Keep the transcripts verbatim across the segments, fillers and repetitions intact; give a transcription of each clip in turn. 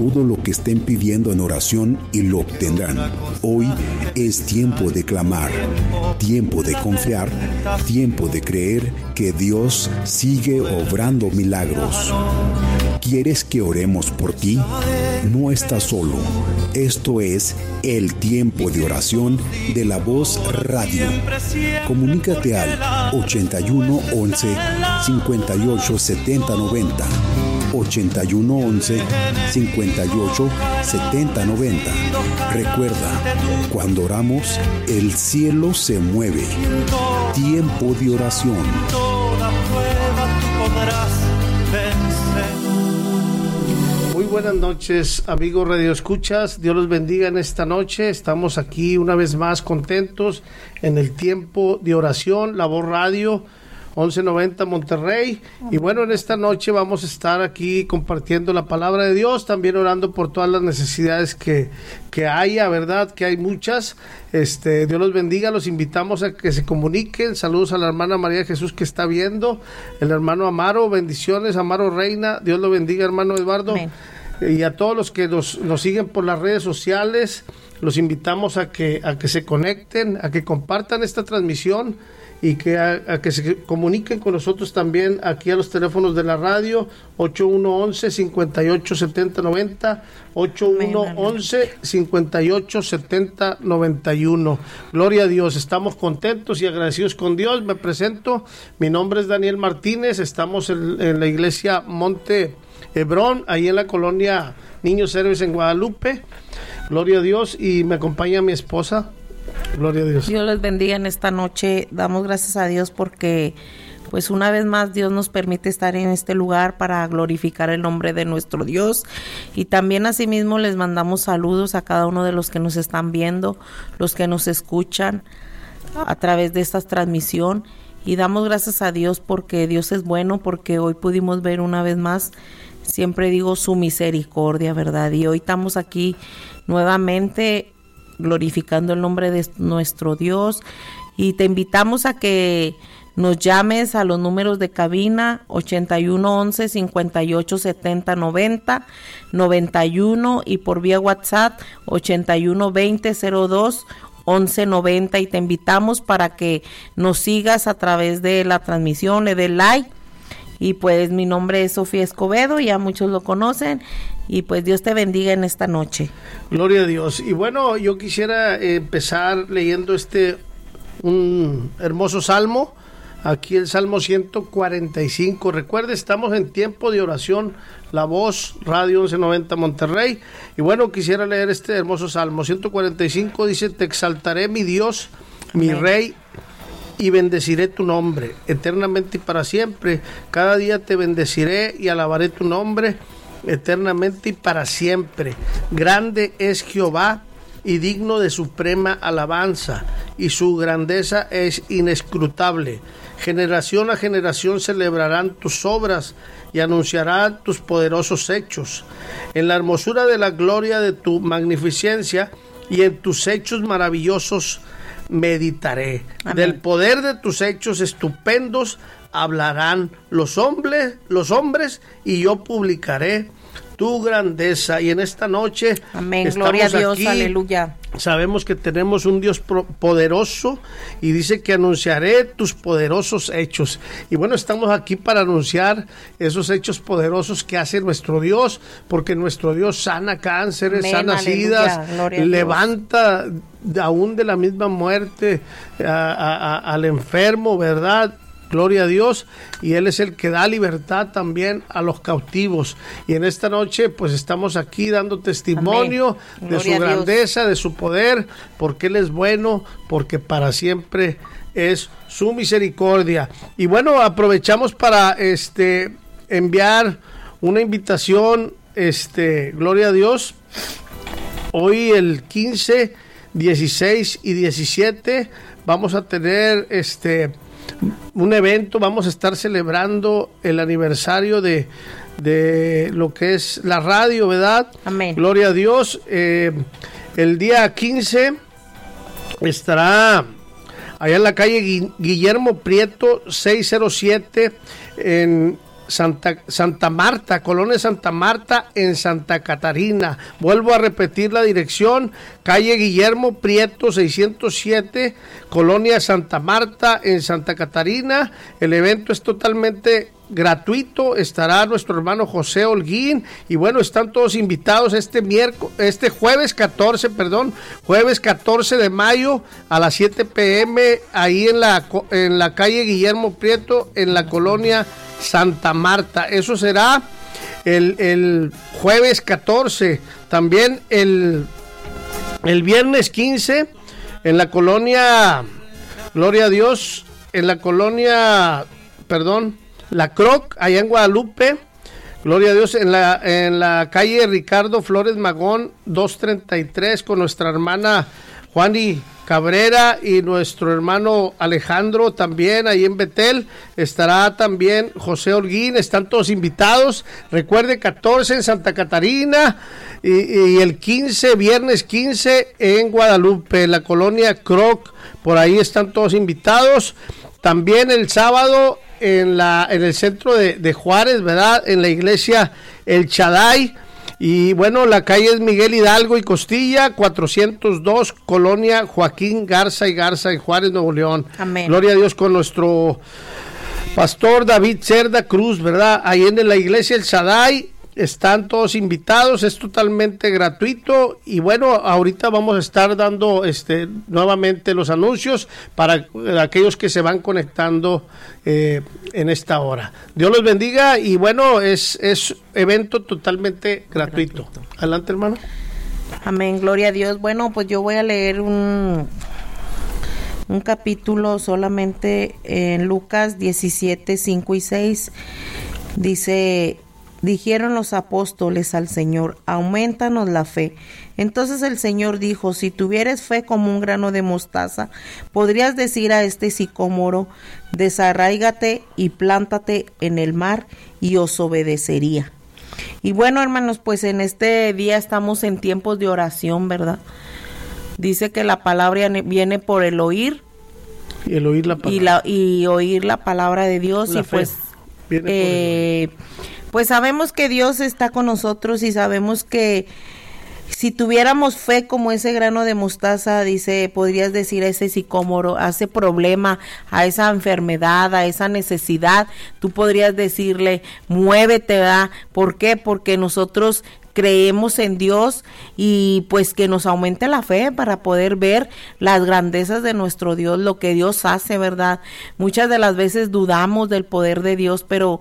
todo lo que estén pidiendo en oración y lo obtendrán. Hoy es tiempo de clamar, tiempo de confiar, tiempo de creer que Dios sigue obrando milagros. ¿Quieres que oremos por ti? No estás solo. Esto es el tiempo de oración de La Voz Radio. Comunícate al ochenta y uno once cincuenta y ocho setenta noventa. ochenta y uno once cincuenta y ocho setenta noventa. Recuerda, cuando oramos, el cielo se mueve. Tiempo de oración. Muy buenas noches, amigos Radio Escuchas. Dios los bendiga en esta noche. Estamos aquí una vez más contentos en el tiempo de oración, La Voz Radio, once noventa Monterrey. Y bueno, en esta noche vamos a estar aquí compartiendo la palabra de Dios, también orando por todas las necesidades que, que haya, ¿verdad? Que hay muchas. Este, Dios los bendiga, los invitamos a que se comuniquen. Saludos a la hermana María Jesús que está viendo, el hermano Amaro, bendiciones, Amaro Reina, Dios lo bendiga, hermano Eduardo. Amén. Y a todos los que nos, nos siguen por las redes sociales, los invitamos a que, a que se conecten, a que compartan esta transmisión y que a, a que se comuniquen con nosotros también aquí a los teléfonos de la radio, ocho uno once cincuenta y ocho setenta noventa, ocho uno once cincuenta y ocho setenta noventa y uno. Gloria a Dios, estamos contentos y agradecidos con Dios. Me presento, mi nombre es Daniel Martínez, estamos en, en la iglesia Monte Hebrón, ahí en la colonia Niños Héroes en Guadalupe. Gloria a Dios, y me acompaña mi esposa. Gloria a Dios. Dios les bendiga en esta noche. Damos gracias a Dios porque pues una vez más Dios nos permite estar en este lugar para glorificar el nombre de nuestro Dios, y también asimismo les mandamos saludos a cada uno de los que nos están viendo, los que nos escuchan a través de esta transmisión, y damos gracias a Dios porque Dios es bueno, porque hoy pudimos ver una vez más, siempre digo, su misericordia, ¿verdad? Y hoy estamos aquí nuevamente glorificando el nombre de nuestro Dios, y te invitamos a que nos llames a los números de cabina ochenta y uno once cincuenta y ocho setenta noventa, noventa y uno, y por vía WhatsApp ochenta y uno veinte cero dos once noventa, y te invitamos para que nos sigas a través de la transmisión, le dé like. Y pues mi nombre es Sofía Escobedo, ya muchos lo conocen, y pues Dios te bendiga en esta noche. Gloria a Dios. Y bueno, yo quisiera empezar leyendo este un hermoso salmo, aquí el Salmo ciento cuarenta y cinco. Recuerde, estamos en tiempo de oración, La Voz Radio once noventa Monterrey. Y bueno, quisiera leer este hermoso salmo ciento cuarenta y cinco. Dice: te exaltaré, mi Dios, mi Amén. Rey, y bendeciré tu nombre eternamente y para siempre. Cada día te bendeciré y alabaré tu nombre eternamente y para siempre. Grande es Jehová y digno de suprema alabanza, y su grandeza es inescrutable. Generación a generación celebrarán tus obras y anunciarán tus poderosos hechos. En la hermosura de la gloria de tu magnificencia y en tus hechos maravillosos meditaré. Amén. Del poder de tus hechos estupendos hablarán los hombres, los hombres, y yo publicaré tu grandeza. Y en esta noche, amén, gloria a Dios, aquí, aleluya. Sabemos que tenemos un Dios poderoso, y dice que anunciaré tus poderosos hechos. Y bueno, estamos aquí para anunciar esos hechos poderosos que hace nuestro Dios, porque nuestro Dios sana cánceres, amén, sana sidas, levanta aún de la misma muerte a, a, a, al enfermo, ¿verdad? Gloria a Dios, y Él es el que da libertad también a los cautivos. Y en esta noche pues estamos aquí dando testimonio de su grandeza, de su poder, porque Él es bueno, porque para siempre es su misericordia. Y bueno, aprovechamos para este enviar una invitación, este, gloria a Dios. Hoy el quince, dieciséis y diecisiete vamos a tener este un evento, vamos a estar celebrando el aniversario de, de lo que es la radio, ¿verdad? Amén. Gloria a Dios. Eh, el día quince estará allá en la calle Guillermo Prieto seiscientos siete en Santa, Santa Marta, Colonia Santa Marta en Santa Catarina. Vuelvo a repetir la dirección, calle Guillermo Prieto seiscientos siete, Colonia Santa Marta en Santa Catarina. El evento es totalmente gratuito, estará nuestro hermano José Holguín y bueno, están todos invitados este miércoles, este jueves catorce, perdón, jueves catorce de mayo a las siete pe eme ahí en la en la calle Guillermo Prieto en la colonia Santa Marta. Eso será el, el jueves catorce. También el el viernes quince en la colonia, gloria a Dios, en la colonia, perdón, La Croc, allá en Guadalupe, gloria a Dios, en la, en la calle Ricardo Flores Magón, doscientos treinta y tres, con nuestra hermana Juani Cabrera y nuestro hermano Alejandro también, ahí en Betel. Estará también José Holguín, están todos invitados. Recuerde, catorce en Santa Catarina y, y el quince, viernes quince en Guadalupe, la colonia Croc, por ahí están todos invitados. También el sábado en la en el centro de, de Juárez, ¿verdad? En la iglesia El Chaday. Y bueno, la calle es Miguel Hidalgo y Costilla, cuatrocientos dos, colonia Joaquín Garza y Garza en Juárez, Nuevo León. Amén. Gloria a Dios, con nuestro pastor David Cerda Cruz, ¿verdad? Ahí en la iglesia El Chaday. Están todos invitados, es totalmente gratuito y bueno, ahorita vamos a estar dando este nuevamente los anuncios para aquellos que se van conectando eh, en esta hora. Dios los bendiga y bueno, es, es evento totalmente gratuito. gratuito. Adelante, hermano. Amén, gloria a Dios. Bueno, pues yo voy a leer un, un capítulo solamente en Lucas diecisiete, cinco y seis. Dice: dijeron los apóstoles al Señor, aumentanos la fe. Entonces el Señor dijo, si tuvieres fe como un grano de mostaza, podrías decir a este sicómoro, desarráigate y plántate en el mar, y os obedecería. Y bueno, hermanos, pues en este día estamos en tiempos de oración, ¿verdad? Dice que la palabra viene por el oír, y el oír la palabra, y, la, y oír la palabra de Dios, la y fe. pues Viene por eh, pues sabemos que Dios está con nosotros y sabemos que si tuviéramos fe como ese grano de mostaza, dice, podrías decir a ese sicómoro, a ese problema, a esa enfermedad, a esa necesidad, tú podrías decirle, muévete, ¿verdad? ¿Por qué? Porque nosotros creemos en Dios y pues que nos aumente la fe para poder ver las grandezas de nuestro Dios, lo que Dios hace, ¿verdad? Muchas de las veces dudamos del poder de Dios, pero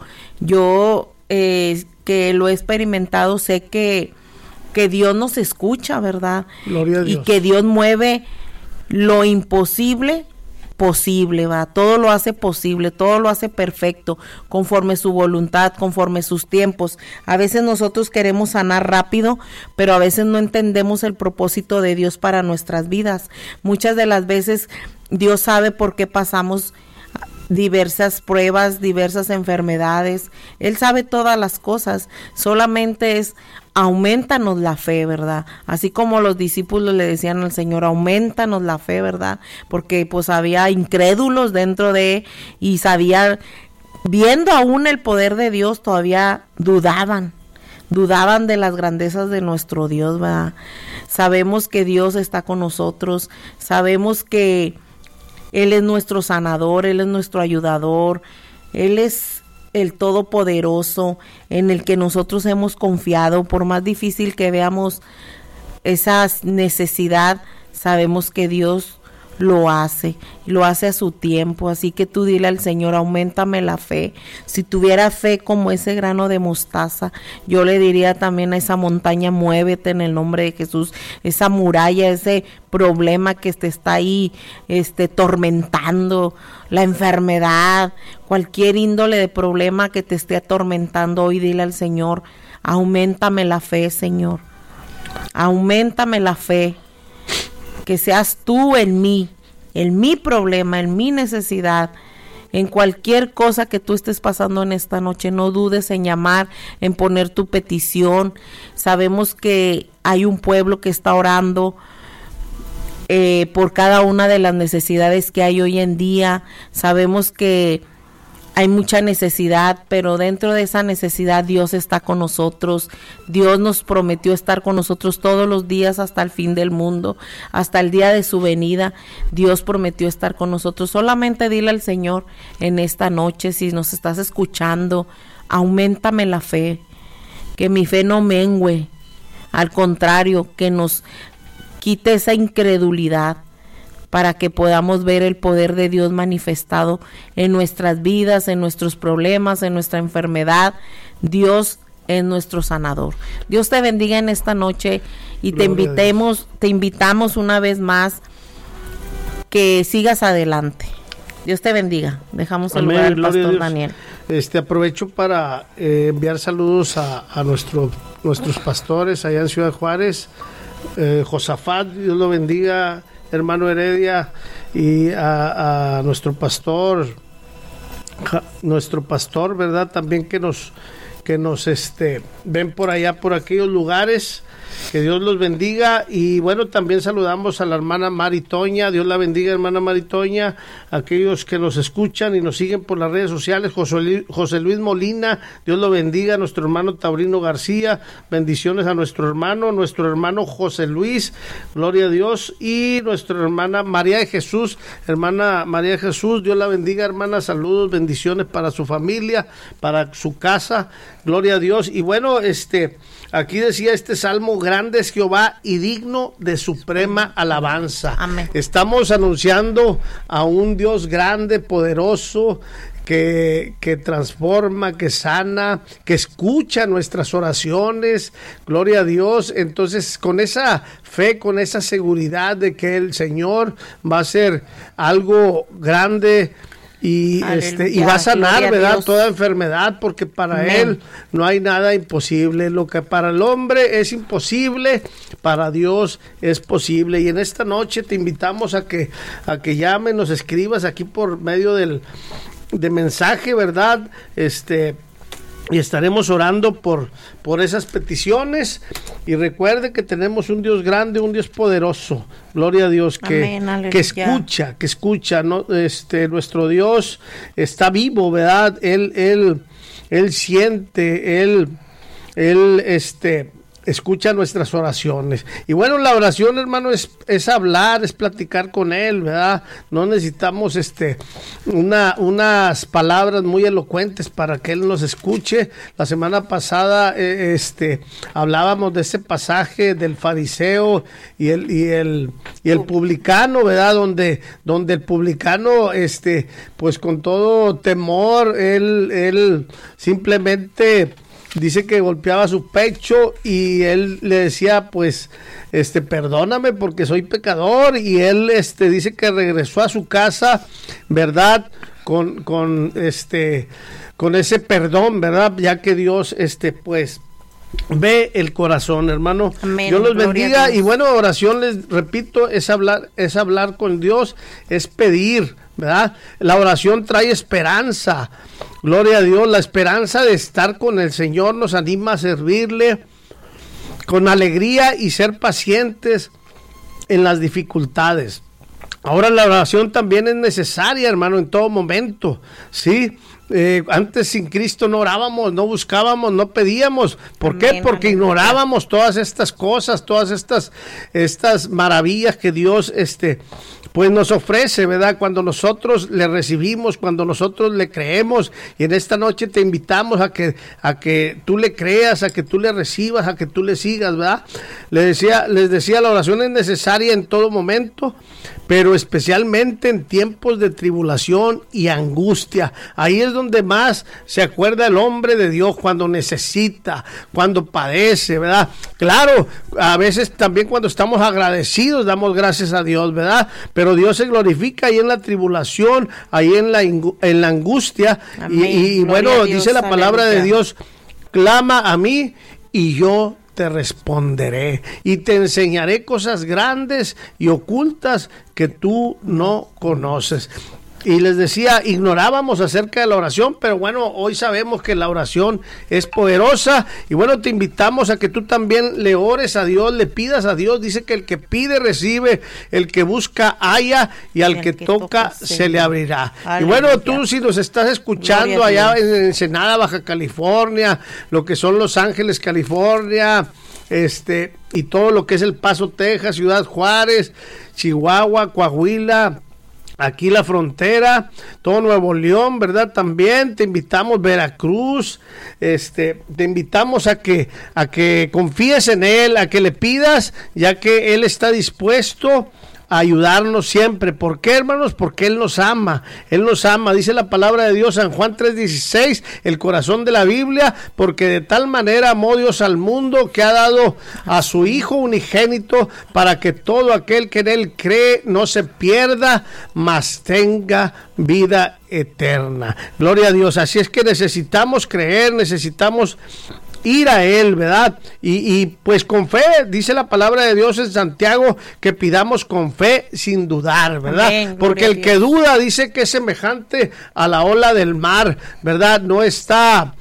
yo eh, que lo he experimentado, sé que que Dios nos escucha, ¿verdad? Gloria a Dios. Y que Dios mueve lo imposible posible, ¿va? Todo lo hace posible, todo lo hace perfecto, conforme su voluntad, conforme sus tiempos. A veces nosotros queremos sanar rápido, pero a veces no entendemos el propósito de Dios para nuestras vidas. Muchas de las veces Dios sabe por qué pasamos diversas pruebas, diversas enfermedades. Él sabe todas las cosas, solamente es aumentanos la fe, ¿verdad? Así como los discípulos le decían al Señor, aumentanos la fe, ¿verdad? Porque pues había incrédulos dentro de, y sabían, viendo aún el poder de Dios, todavía dudaban, dudaban de las grandezas de nuestro Dios, ¿verdad? Sabemos que Dios está con nosotros, sabemos que Él es nuestro sanador, Él es nuestro ayudador, Él es el Todopoderoso en el que nosotros hemos confiado. Por más difícil que veamos esa necesidad, sabemos que Dios lo hace, lo hace a su tiempo. Así que tú dile al Señor, auméntame la fe. Si tuviera fe como ese grano de mostaza, yo le diría también a esa montaña, muévete en el nombre de Jesús. Esa muralla, ese problema que te está ahí este, tormentando, la enfermedad, cualquier índole de problema que te esté atormentando, hoy dile al Señor, auméntame la fe, Señor. Auméntame la fe. Que seas tú en mí, en mi problema, en mi necesidad, en cualquier cosa que tú estés pasando en esta noche. No dudes en llamar, en poner tu petición. Sabemos que hay un pueblo que está orando eh, por cada una de las necesidades que hay hoy en día. Sabemos que hay mucha necesidad, pero dentro de esa necesidad Dios está con nosotros. Dios nos prometió estar con nosotros todos los días hasta el fin del mundo, hasta el día de su venida. Dios prometió estar con nosotros. Solamente dile al Señor en esta noche, si nos estás escuchando, auméntame la fe, que mi fe no mengüe, al contrario, que nos quite esa incredulidad, para que podamos ver el poder de Dios manifestado en nuestras vidas, en nuestros problemas, en nuestra enfermedad. Dios es nuestro sanador. Dios te bendiga en esta noche y te invitemos, te invitamos una vez más que sigas adelante. Dios te bendiga. Dejamos el lugar al pastor Daniel. Este, aprovecho para eh, enviar saludos a, a nuestro, nuestros pastores allá en Ciudad Juárez. Eh, Josafat, Dios lo bendiga, hermano Heredia, y a, a nuestro pastor, ja, nuestro pastor, ¿verdad? También que nos, que nos este, ven por allá, por aquellos lugares. Que Dios los bendiga. Y bueno, también saludamos a la hermana Maritoña. Dios la bendiga, hermana Maritoña. Aquellos que nos escuchan y nos siguen por las redes sociales. José, José Luis Molina, Dios lo bendiga. Nuestro hermano Taurino García, bendiciones a nuestro hermano, nuestro hermano José Luis, gloria a Dios. Y nuestra hermana María de Jesús, hermana María de Jesús, Dios la bendiga, hermana. Saludos, bendiciones para su familia, para su casa, gloria a Dios. Y bueno, este... aquí decía este salmo: grande es Jehová y digno de suprema alabanza. Amén. Estamos anunciando a un Dios grande, poderoso, que, que transforma, que sana, que escucha nuestras oraciones, gloria a Dios. Entonces, con esa fe, con esa seguridad de que el Señor va a hacer algo grande, y Aleluya, este y va a sanar, ¿verdad?, a toda enfermedad, porque para Amén. Él no hay nada imposible. Lo que para el hombre es imposible, para Dios es posible. Y en esta noche te invitamos a que a que llames, nos escribas aquí por medio del de mensaje, ¿verdad? Este y estaremos orando por, por esas peticiones. Y recuerde que tenemos un Dios grande, un Dios poderoso. Gloria a Dios, que, Amén, que escucha, que escucha, ¿no? Este, nuestro Dios está vivo, ¿verdad? Él, él, él siente, él, él, este... escucha nuestras oraciones. Y bueno, la oración, hermano, es, es hablar, es platicar con Él, ¿verdad? No necesitamos este una unas palabras muy elocuentes para que Él nos escuche. La semana pasada eh, este hablábamos de ese pasaje del fariseo y el y el y el publicano, ¿verdad? Donde donde el publicano este pues con todo temor él él simplemente dice que golpeaba su pecho y él le decía, pues, este, perdóname porque soy pecador. Y él, este, dice que regresó a su casa, ¿verdad? Con, con, este, con ese perdón, ¿verdad? Ya que Dios, este, pues, ve el corazón, hermano. Amén. Dios los bendiga. Y bueno, oración, les repito, es hablar, es hablar con Dios, es pedir, ¿verdad? La oración trae esperanza. Gloria a Dios, la esperanza de estar con el Señor nos anima a servirle con alegría y ser pacientes en las dificultades. Ahora la oración también es necesaria, hermano, en todo momento, ¿sí? Eh, antes sin Cristo no orábamos, no buscábamos, no pedíamos. ¿Por amén, qué? Porque amén. Ignorábamos todas estas cosas, todas estas, estas maravillas que Dios este, pues nos ofrece, ¿verdad? Cuando nosotros le recibimos, cuando nosotros le creemos. Y en esta noche te invitamos a que, a que tú le creas, a que tú le recibas, a que tú le sigas, ¿verdad? Les decía, les decía, la oración es necesaria en todo momento, pero especialmente en tiempos de tribulación y angustia. Ahí es donde más se acuerda el hombre de Dios, cuando necesita, cuando padece, ¿verdad? Claro, a veces también cuando estamos agradecidos damos gracias a Dios, ¿verdad? Pero Dios se glorifica ahí en la tribulación, ahí en la, en la angustia. Amén. Y, y bueno, Dios, dice la palabra aleluya. De Dios, clama a mí y yo te responderé y te enseñaré cosas grandes y ocultas que tú no conoces. Y les decía, ignorábamos acerca de la oración, pero bueno, hoy sabemos que la oración es poderosa. Y bueno, te invitamos a que tú también le ores a Dios, le pidas a Dios. Dice que el que pide recibe, el que busca halla, y al que, que toca, toca se le abrirá. Aleluya. Y bueno, tú si nos estás escuchando allá en Ensenada, Baja California, lo que son Los Ángeles, California, este y todo lo que es El Paso, Texas, Ciudad Juárez, Chihuahua, Coahuila, aquí la frontera, todo Nuevo León, ¿verdad? También te invitamos, Veracruz, este, te invitamos a que, a que confíes en Él, a que le pidas, ya que Él está dispuesto a ayudarnos siempre. ¿Por qué, hermanos? Porque Él nos ama, Él nos ama, dice la palabra de Dios, San Juan tres dieciséis, el corazón de la Biblia, porque de tal manera amó Dios al mundo que ha dado a su Hijo unigénito, para que todo aquel que en Él cree no se pierda, mas tenga vida eterna. Gloria a Dios. Así es que necesitamos creer, necesitamos ir a Él, ¿verdad? Y, y pues con fe, dice la palabra de Dios en Santiago, que pidamos con fe sin dudar, ¿verdad? Amén, porque el que duda dice que es semejante a la ola del mar, ¿verdad? No está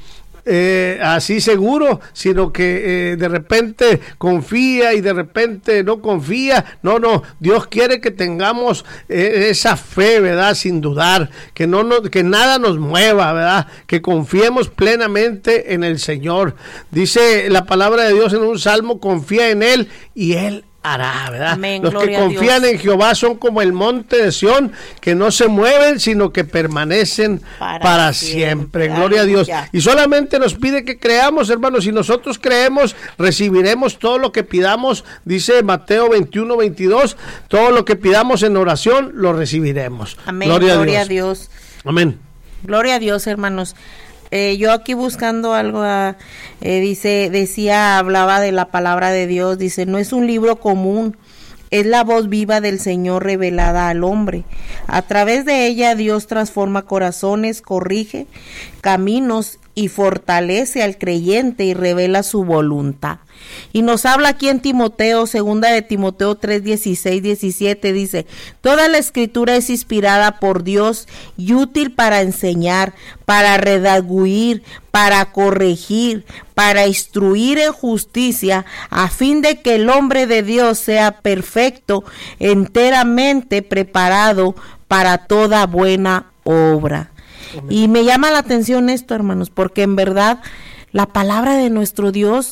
Eh, así seguro, sino que eh, de repente confía y de repente no confía. No, no, Dios quiere que tengamos eh, esa fe, ¿verdad? Sin dudar, que no nos, que nada nos mueva, ¿verdad? Que confiemos plenamente en el Señor. Dice la palabra de Dios en un salmo, confía en Él y Él hará, ¿verdad? Amén, los que confían en Jehová son como el monte de Sión, que no se mueven, sino que permanecen para, para siempre. siempre. Gloria a Dios. Ya. Y solamente nos pide que creamos, hermanos. Si nosotros creemos, recibiremos todo lo que pidamos. Dice Mateo veintiuno, veintidós, todo lo que pidamos en oración, lo recibiremos. Amén. Gloria, Gloria a, Dios. a Dios. Amén. Gloria a Dios, hermanos. Eh, yo aquí buscando algo, uh, eh, dice, decía, hablaba de la palabra de Dios, dice, no es un libro común, es la voz viva del Señor revelada al hombre. A través de ella Dios transforma corazones, corrige caminos y fortalece al creyente y revela su voluntad. Y nos habla aquí en Timoteo, segunda de Timoteo tres, dieciséis, diecisiete, dice, toda la escritura es inspirada por Dios y útil para enseñar, para redarguir, para corregir, para instruir en justicia, a fin de que el hombre de Dios sea perfecto, enteramente preparado para toda buena obra. Y me llama la atención esto, hermanos, porque en verdad la palabra de nuestro Dios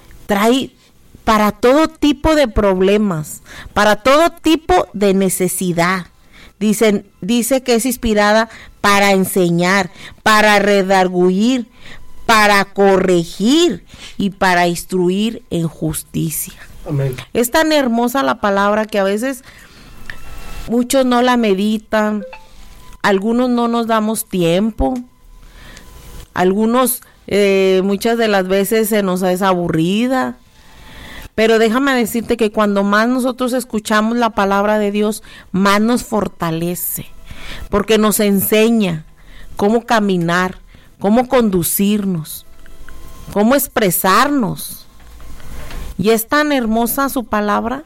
trae para todo tipo de problemas, para todo tipo de necesidad. Dicen, dice que es inspirada para enseñar, para redarguir, para corregir y para instruir en justicia. Amén. Es tan hermosa la palabra que a veces muchos no la meditan, algunos no nos damos tiempo, algunos eh, muchas de las veces se nos es aburrida, pero déjame decirte que cuando más nosotros escuchamos la palabra de Dios, más nos fortalece, porque nos enseña cómo caminar, cómo conducirnos, cómo expresarnos. Y es tan hermosa su palabra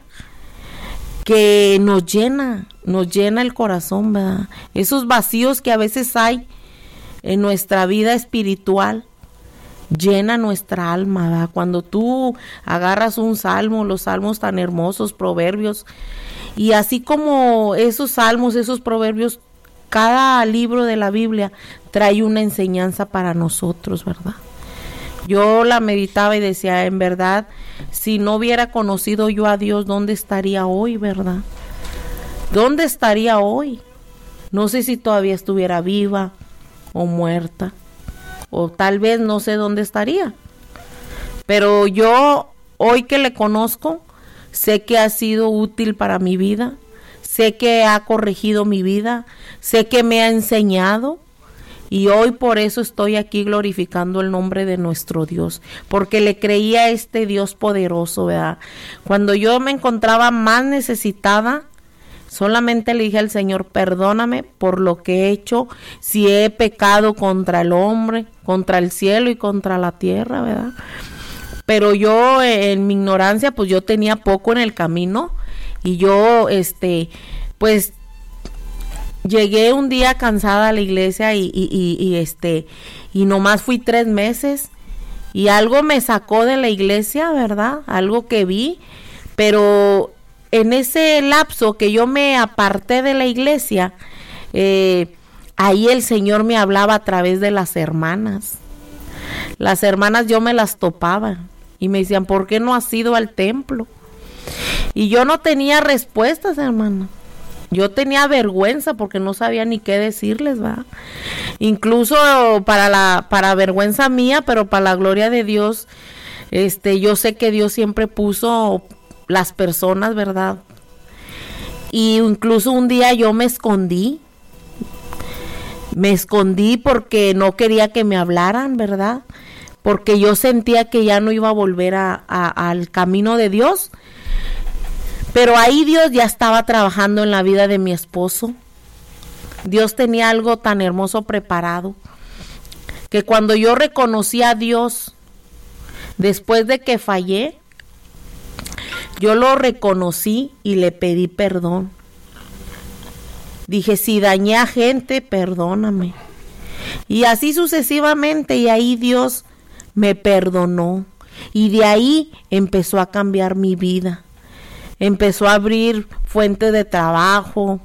que nos llena, nos llena el corazón, ¿verdad? Esos vacíos que a veces hay en nuestra vida espiritual, llena nuestra alma, ¿verdad? Cuando tú agarras un salmo, los salmos tan hermosos, proverbios, y así como esos salmos, esos proverbios, cada libro de la Biblia trae una enseñanza para nosotros, ¿verdad? Yo la meditaba y decía, en verdad, si no hubiera conocido yo a Dios, ¿dónde estaría hoy, verdad? ¿Dónde estaría hoy? No sé si todavía estuviera viva o muerta, o tal vez no sé dónde estaría. Pero yo, hoy que le conozco, sé que ha sido útil para mi vida, sé que ha corregido mi vida, sé que me ha enseñado. Y hoy por eso estoy aquí glorificando el nombre de nuestro Dios, porque le creía a este Dios poderoso, ¿verdad? Cuando yo me encontraba más necesitada, solamente le dije al Señor, perdóname por lo que he hecho, si he pecado contra el hombre, contra el cielo y contra la tierra, ¿verdad? Pero yo en mi ignorancia, pues yo tenía poco en el camino y yo, este, pues llegué un día cansada a la iglesia y, y, y, y este, y nomás fui tres meses y algo me sacó de la iglesia, ¿verdad? Algo que vi, pero en ese lapso que yo me aparté de la iglesia, eh, ahí el Señor me hablaba a través de las hermanas. Las hermanas yo me las topaba y me decían, ¿por qué no has ido al templo? Y yo no tenía respuestas, hermano. Yo tenía vergüenza porque no sabía ni qué decirles, ¿verdad? Incluso para la para vergüenza mía, pero para la gloria de Dios, este, yo sé que Dios siempre puso las personas, ¿verdad? Y incluso un día yo me escondí. Me escondí porque no quería que me hablaran, ¿verdad? Porque yo sentía que ya no iba a volver a, a, al camino de Dios. Pero ahí Dios ya estaba trabajando en la vida de mi esposo. Dios tenía algo tan hermoso preparado, que cuando yo reconocí a Dios, después de que fallé, yo lo reconocí y le pedí perdón. Dije, si dañé a gente, perdóname. Y así sucesivamente, y ahí Dios me perdonó. Y de ahí empezó a cambiar mi vida. Empezó a abrir fuentes de trabajo,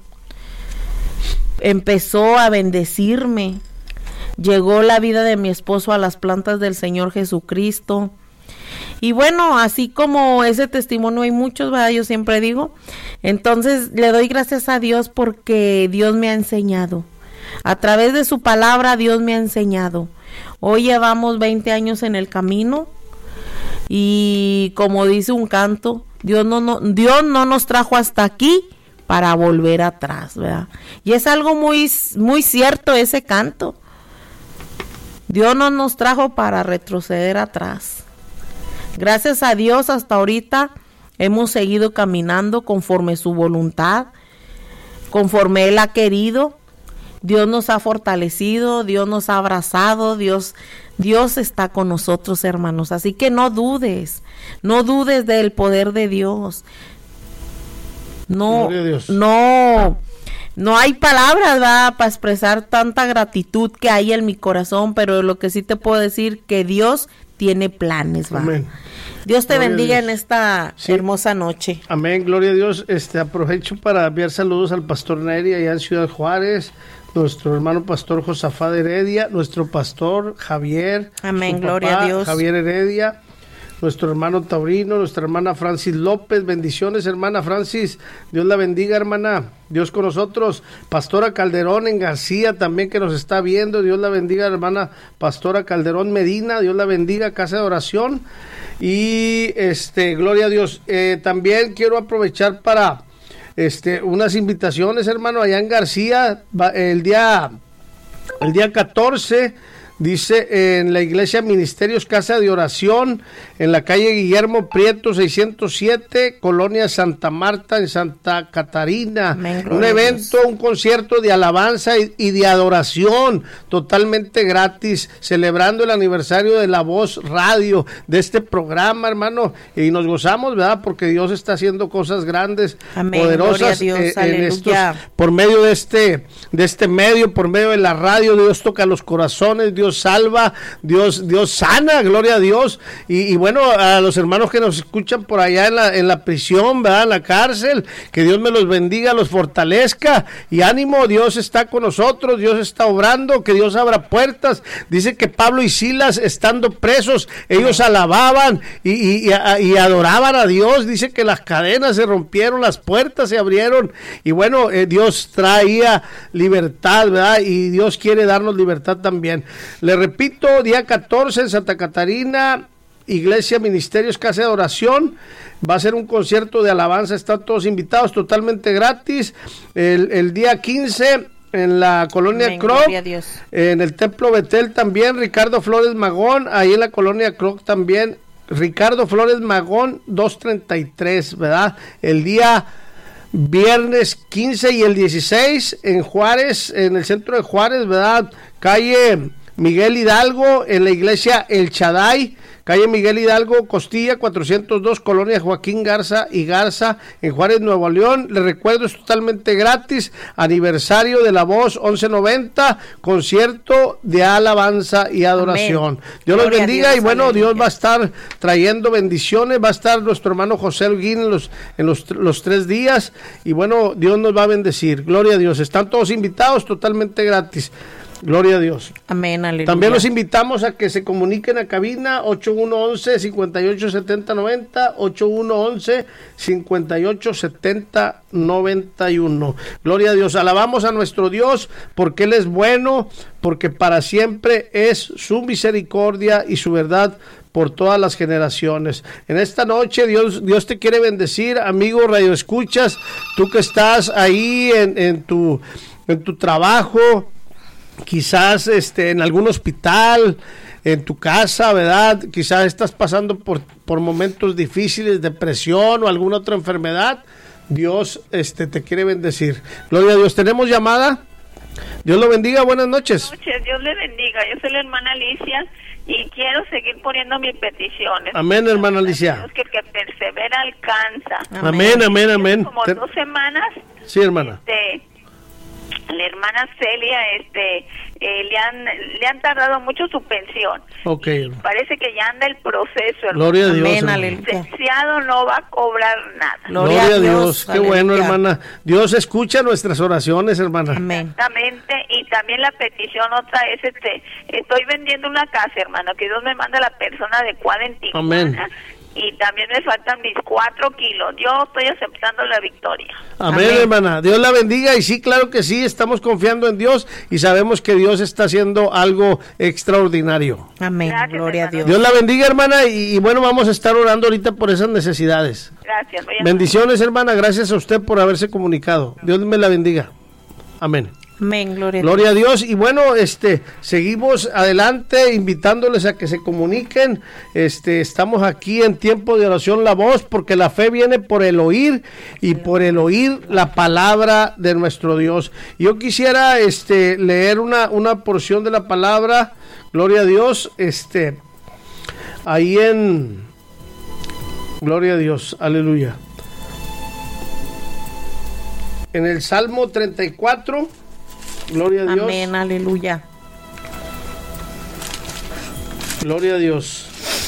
empezó a bendecirme, llegó la vida de mi esposo a las plantas del Señor Jesucristo. Y bueno, así como ese testimonio hay muchos, ¿verdad? Yo siempre digo, entonces le doy gracias a Dios porque Dios me ha enseñado. A través de su palabra Dios me ha enseñado. Hoy llevamos veinte años en el camino y como dice un canto, Dios no, no, Dios no nos trajo hasta aquí para volver atrás, ¿verdad? Y es algo muy, muy cierto ese canto. Dios no nos trajo para retroceder atrás. Gracias a Dios hasta ahorita hemos seguido caminando conforme su voluntad, conforme Él ha querido. Dios nos ha fortalecido, Dios nos ha abrazado, Dios, Dios está con nosotros, hermanos. Así que no dudes, no dudes del poder de Dios. No, Dios. no, no hay palabras, ¿verdad?, para expresar tanta gratitud que hay en mi corazón, pero lo que sí te puedo decir que Dios tiene planes, ¿va? Amén. Dios te gloria bendiga en esta sí. hermosa noche. Amén, gloria a Dios. Este, aprovecho para enviar saludos al pastor Neri allá en Ciudad Juárez, nuestro hermano pastor Josafat Heredia, nuestro pastor Javier. Amén, gloria papá, a Dios. Javier Heredia, nuestro hermano Taurino, nuestra hermana Francis López. Bendiciones, hermana Francis. Dios la bendiga, hermana. Dios con nosotros. Pastora Calderón en García también que nos está viendo. Dios la bendiga, hermana Pastora Calderón Medina. Dios la bendiga, casa de oración. Y este, gloria a Dios. Eh, también quiero aprovechar para este unas invitaciones, hermano, allá en García, el día el día catorce. Dice en la iglesia Ministerios Casa de Oración, en la calle Guillermo Prieto seiscientos siete, Colonia Santa Marta, en Santa Catarina. Amén, un evento, un concierto de alabanza y, y de adoración totalmente gratis, celebrando el aniversario de La Voz Radio, de este programa, hermano, y nos gozamos, ¿verdad? Porque Dios está haciendo cosas grandes, Amén, poderosas Dios, eh, en estos, por medio de este, de este medio, por medio de la radio. Dios toca los corazones, Dios salva, Dios, Dios sana, gloria a Dios. Y, y bueno, a los hermanos que nos escuchan por allá en la, en la prisión, ¿verdad?, en la cárcel, que Dios me los bendiga, los fortalezca, y ánimo, Dios está con nosotros, Dios está obrando, que Dios abra puertas. Dice que Pablo y Silas, estando presos, ellos alababan y, y, y, y adoraban a Dios. Dice que las cadenas se rompieron, las puertas se abrieron, y bueno, eh, Dios traía libertad, ¿verdad? Y Dios quiere darnos libertad también. Le repito, día catorce en Santa Catarina, Iglesia Ministerios Casa de Oración, va a ser un concierto de alabanza, están todos invitados, totalmente gratis. El, el día quince en la colonia Croc, en el Templo Betel también, Ricardo Flores Magón, ahí en la colonia Croc también, Ricardo Flores Magón, doscientos treinta y tres, ¿verdad? El día viernes quince y el dieciséis en Juárez, en el centro de Juárez, ¿verdad? Calle Miguel Hidalgo, en la iglesia El Shaddai, calle Miguel Hidalgo, Costilla, cuatrocientos dos, Colonia Joaquín Garza y Garza, en Juárez, Nuevo León. Les recuerdo, es totalmente gratis, aniversario de La Voz, once noventa, concierto de alabanza y adoración. Amén. Dios los bendiga. Dios, y bueno, aleluya. Dios va a estar trayendo bendiciones, va a estar nuestro hermano José Holguín en los, en los, los tres días, y bueno, Dios nos va a bendecir. Gloria a Dios. Están todos invitados, totalmente gratis. Gloria a Dios. Amén, aleluya. También los invitamos a que se comuniquen a cabina ocho uno once, cincuenta y ocho setenta, noventa, ocho uno once, cincuenta y ocho setenta, noventa y uno. Gloria a Dios. Alabamos a nuestro Dios porque Él es bueno, porque para siempre es su misericordia y su verdad por todas las generaciones. En esta noche Dios, Dios te quiere bendecir, amigo Radio Escuchas, tú que estás ahí en, en tu, en tu trabajo, quizás este en algún hospital, en tu casa, ¿verdad? Quizás estás pasando por, por momentos difíciles, depresión o alguna otra enfermedad. Dios este te quiere bendecir. Gloria a Dios. ¿Tenemos llamada? Dios lo bendiga, buenas noches. Buenas noches, Dios le bendiga. Yo soy la hermana Alicia y quiero seguir poniendo mis peticiones. Amén, hermana Alicia. Que el que persevera alcanza. Amén, amén, amén. Como Ten... dos semanas. Sí, hermana. Este, la hermana Celia, este, eh, le han le han tardado mucho su pensión. Okay. Parece que ya anda el proceso. Hermano. Gloria a Dios. Amén, el licenciado no va a cobrar nada. Gloria, Gloria a Dios. Dios. Qué aleluya. Bueno, hermana. Dios escucha nuestras oraciones, hermana. Amén. Exactamente. Y también la petición otra es, este, estoy vendiendo una casa, hermano, que Dios me manda la persona adecuada en Tijuana. Amén. Y también me faltan mis cuatro kilos. Yo estoy aceptando la victoria. Amén, Amén, hermana. Dios la bendiga. Y sí, claro que sí, estamos confiando en Dios y sabemos que Dios está haciendo algo extraordinario. Amén. Gracias, gloria hermano. A Dios. Dios la bendiga, hermana. Y, y bueno, vamos a estar orando ahorita por esas necesidades. Gracias. Bendiciones, hermana. Gracias a usted por haberse comunicado. Dios me la bendiga. Amén. Amén, gloria, gloria a Dios. a Dios. Y bueno, este, seguimos adelante invitándoles a que se comuniquen. Este, estamos aquí en tiempo de oración La Voz, porque la fe viene por el oír y por el oír la palabra de nuestro Dios. Yo quisiera este leer una una porción de la palabra, gloria a Dios, este ahí en gloria a Dios, aleluya. En el Salmo treinta y cuatro, gloria a Dios. Amén, aleluya. Gloria a Dios.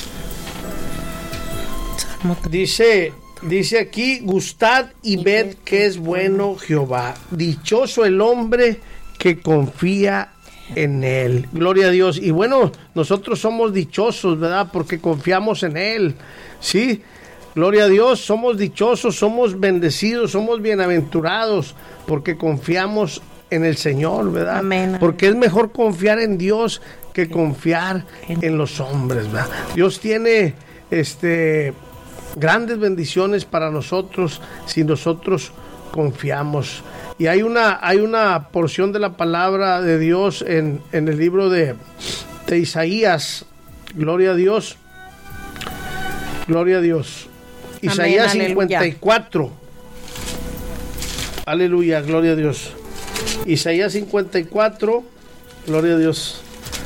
Dice, dice aquí, gustad y ved que es bueno Jehová. Dichoso el hombre que confía en Él. Gloria a Dios. Y bueno, nosotros somos dichosos, ¿verdad? Porque confiamos en Él. Sí. Gloria a Dios, somos dichosos, somos bendecidos, somos bienaventurados porque confiamos en el Señor, ¿verdad? Amén. Porque es mejor confiar en Dios que confiar en los hombres, ¿verdad? Dios tiene este grandes bendiciones para nosotros si nosotros confiamos. Y hay una hay una porción de la palabra de Dios en, en el libro de, de Isaías. Gloria a Dios. Gloria a Dios. Isaías Amén, cincuenta y cuatro. Aleluya. aleluya, gloria a Dios. Isaías cincuenta y cuatro, gloria a Dios.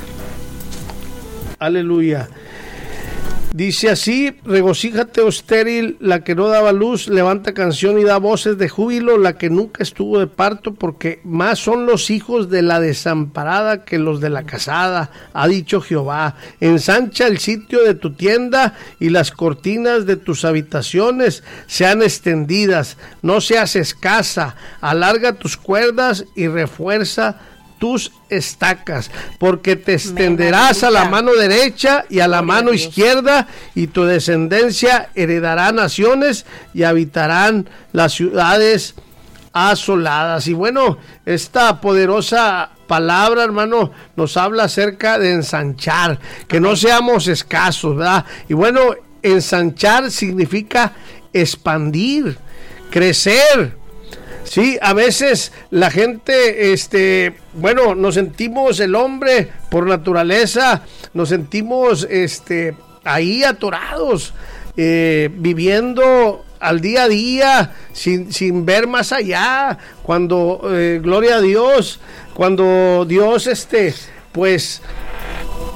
Aleluya. Dice así: regocíjate, oh estéril, la que no daba luz, levanta canción y da voces de júbilo, la que nunca estuvo de parto, porque más son los hijos de la desamparada que los de la casada, ha dicho Jehová. Ensancha el sitio de tu tienda y las cortinas de tus habitaciones sean extendidas, no seas escasa, alarga tus cuerdas y refuerza tus estacas, porque te extenderás a la mano derecha y a la mano izquierda, y tu descendencia heredará naciones y habitarán las ciudades asoladas. Y bueno, esta poderosa palabra, hermano, nos habla acerca de ensanchar, que no seamos escasos, ¿verdad? Y bueno, ensanchar significa expandir, crecer. Sí, a veces la gente, este, bueno, nos sentimos, el hombre por naturaleza, nos sentimos, este, ahí atorados, eh, viviendo al día a día, sin, sin ver más allá. Cuando, eh, gloria a Dios, cuando Dios, este, pues,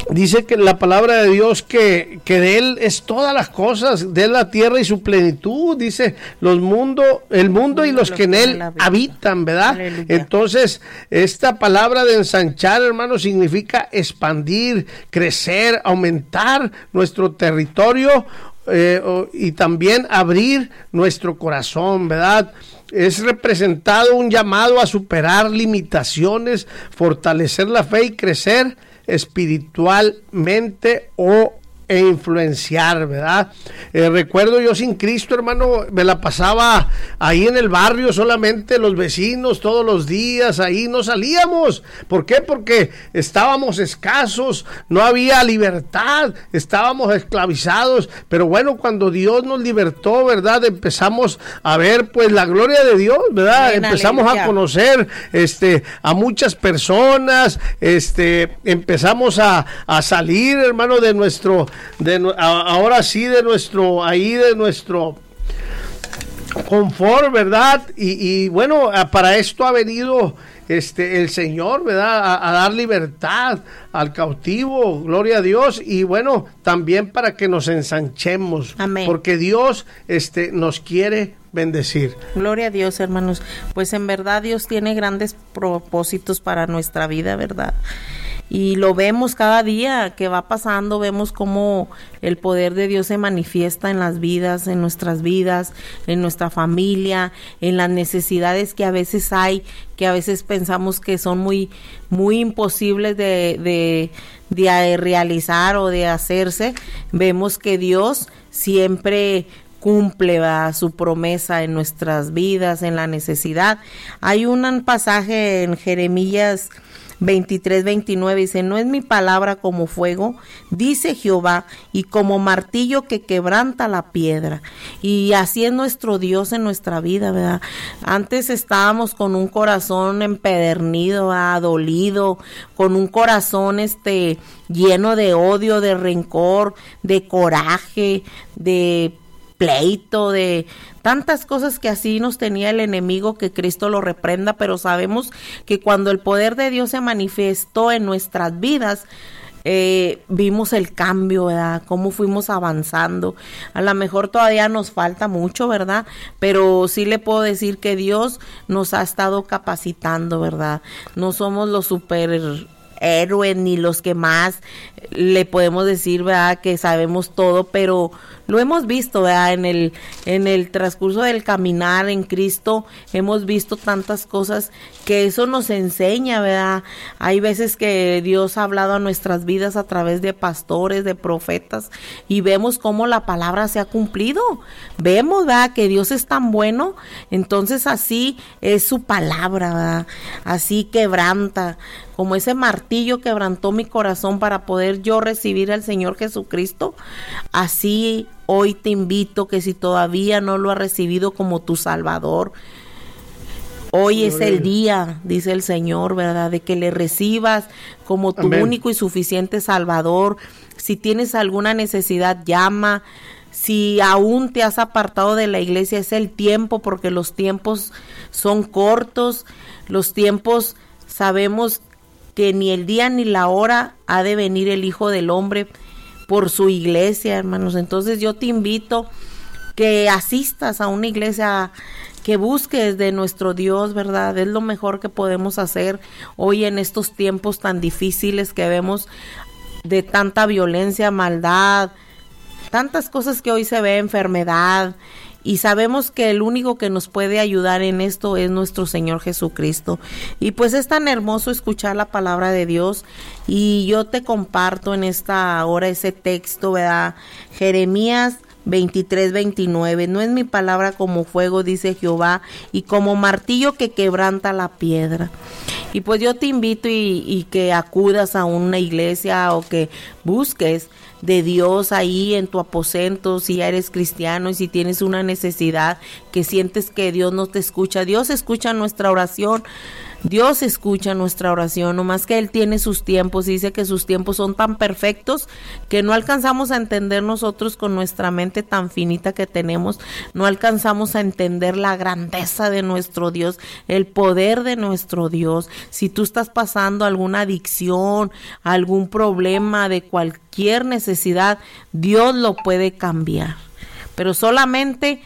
Dice que la palabra de Dios que, que de Él es todas las cosas, de Él la tierra y su plenitud, dice los mundos, el mundo y los que en Él habitan, ¿verdad? Aleluya. Entonces, esta palabra de ensanchar, hermano, significa expandir, crecer, aumentar nuestro territorio eh, y también abrir nuestro corazón, ¿verdad? Es representado un llamado a superar limitaciones, fortalecer la fe y crecer espiritualmente o e influenciar, ¿verdad? Eh, recuerdo yo sin Cristo, hermano, me la pasaba ahí en el barrio solamente, los vecinos todos los días, ahí no salíamos. ¿Por qué? Porque estábamos escasos, no había libertad, estábamos esclavizados, pero bueno, cuando Dios nos libertó, ¿verdad? Empezamos a ver pues la gloria de Dios, ¿verdad? Bien, empezamos aleluya. A conocer este a muchas personas, este empezamos a, a salir, hermano, de nuestro De, ahora sí de nuestro ahí de nuestro confort, ¿verdad? Y, y bueno, para esto ha venido este el Señor, ¿verdad? A, a dar libertad al cautivo, gloria a Dios, y bueno, también para que nos ensanchemos. Amén. Porque Dios este nos quiere bendecir. Gloria a Dios, hermanos. Pues en verdad Dios tiene grandes propósitos para nuestra vida, ¿verdad? Y lo vemos cada día que va pasando, vemos cómo el poder de Dios se manifiesta en las vidas, en nuestras vidas, en nuestra familia, en las necesidades que a veces hay, que a veces pensamos que son muy, muy imposibles de, de, de realizar o de hacerse. Vemos que Dios siempre cumple ¿verdad? Su promesa en nuestras vidas, en la necesidad. Hay un pasaje en Jeremías veintitrés, veintinueve, dice: no es mi palabra como fuego, dice Jehová, y como martillo que quebranta la piedra. Y así es nuestro Dios en nuestra vida, ¿verdad? Antes estábamos con un corazón empedernido, ¿verdad? Dolido, con un corazón este lleno de odio, de rencor, de coraje, de pleito, de tantas cosas que así nos tenía el enemigo, que Cristo lo reprenda, pero sabemos que cuando el poder de Dios se manifestó en nuestras vidas, eh, vimos el cambio, ¿verdad? Cómo fuimos avanzando. A lo mejor todavía nos falta mucho, ¿verdad? Pero sí le puedo decir que Dios nos ha estado capacitando, ¿verdad? No somos los super héroes ni los que más le podemos decir, ¿verdad? Que sabemos todo, pero lo hemos visto, ¿verdad? En el, en el transcurso del caminar en Cristo hemos visto tantas cosas que eso nos enseña, ¿verdad? Hay veces que Dios ha hablado a nuestras vidas a través de pastores, de profetas, y vemos cómo la palabra se ha cumplido. Vemos, ¿verdad? Que Dios es tan bueno, entonces así es su palabra, ¿verdad? Así quebranta, como ese martillo quebrantó mi corazón para poder yo recibir al Señor Jesucristo. Así hoy te invito que si todavía no lo has recibido como tu Salvador, hoy es el día, dice el Señor, ¿verdad? De que le recibas como tu Amén. Único y suficiente Salvador. Si tienes alguna necesidad, llama. Si aún te has apartado de la iglesia, es el tiempo, porque los tiempos son cortos. Los tiempos, sabemos que ni el día ni la hora ha de venir el Hijo del Hombre por su iglesia, hermanos. Entonces yo te invito que asistas a una iglesia, que busques de nuestro Dios, ¿verdad? Es lo mejor que podemos hacer hoy en estos tiempos tan difíciles que vemos de tanta violencia, maldad, tantas cosas que hoy se ve, enfermedad. Y sabemos que el único que nos puede ayudar en esto es nuestro Señor Jesucristo. Y pues es tan hermoso escuchar la palabra de Dios. Y yo te comparto en esta hora ese texto, ¿verdad? Jeremías veintitrés, veintinueve. No es mi palabra como fuego, dice Jehová, y como martillo que quebranta la piedra. Y pues yo te invito y, y que acudas a una iglesia o que busques de Dios ahí en tu aposento, si ya eres cristiano y si tienes una necesidad que sientes que Dios no te escucha. Dios escucha nuestra oración, Dios escucha nuestra oración, nomás que Él tiene sus tiempos y dice que sus tiempos son tan perfectos que no alcanzamos a entender nosotros con nuestra mente tan finita que tenemos, no alcanzamos a entender la grandeza de nuestro Dios, el poder de nuestro Dios. Si tú estás pasando alguna adicción, algún problema de cualquier necesidad, Dios lo puede cambiar, pero solamente